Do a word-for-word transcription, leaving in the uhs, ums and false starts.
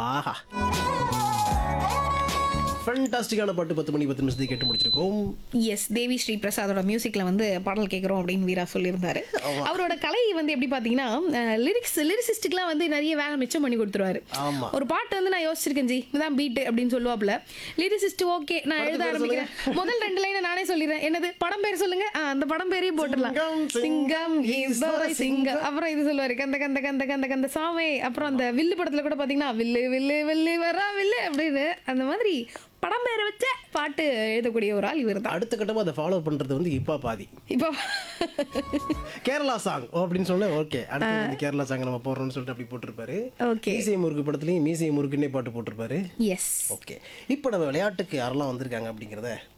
ஆஹா, ஃபேண்டாஸ்டிக்கான பாட்டு பத்து மணி பத்து நிமிஷத்துக்கு கேட்டு முடிச்சிருக்கோம். எஸ், தேவி ஸ்ரீ பிரசாதோட மியூசிக்ல வந்து பாடல் கேட்குறோம் அப்படின்னு வீரா சொல்லியிருந்தாரு. அவரோட கலை வந்து எப்படி பார்த்தீங்கன்னா, லிரிக்ஸ் லிரிசிஸ்டுக்குலாம் வந்து நிறைய வேலை மிச்சம் பண்ணி கொடுத்துருவாரு. ஆமா, ஒரு பாட்டு வந்து நான் யோசிச்சிருக்கேன் ஜி, இதான் பீட் அப்படின்னு சொல்லுவாப்ல. லிரிசிஸ்ட் ஓகே நான் எழுத ஆரம்பிக்கிறேன், முதல் ரெண்டு லைனை நானே சொல்லிடுறேன். என்னது படம் பேர் சொல்லுங்க, ஆ, அந்த படம் பேரையும் போட்டுடலாம். சிங்கம் is the சிங்கம். அப்புறம் இது சொல்லுவாரு, கந்த கந்த கந்த கந்த கந்த சாமே. அப்புறம் அந்த வில்லு படத்துல கூட பாத்தீங்கன்னா வில்லு வில்லு வில்லு வரா வில்லு அப்படின்னு அந்த மாதிரி படம் பேரை வச்ச பாட்டு எழுதக்கூடிய ஒரு ஆள் இவர் தான். அடுத்த கட்டமா அதை ஃபாலோ பண்றது வந்து இப்பா பாதி இப்போ கேரளா சாங் அப்படின்னு சொன்ன ஓகே, அடுத்து வந்து கேரளா சாங் நம்ம போடுறோம்னு சொல்லிட்டு அப்படி போட்டிருப்பாரு. ஓகே, மீசை முறுக்கு படத்துலயும் மீசை முறுக்குன்னே பாட்டு போட்டிருப்பாரு. எஸ். ஓகே, இப்போ நம்ம விளையாட்டுக்கு யாரெல்லாம் வந்திருக்காங்க அப்படிங்கிறத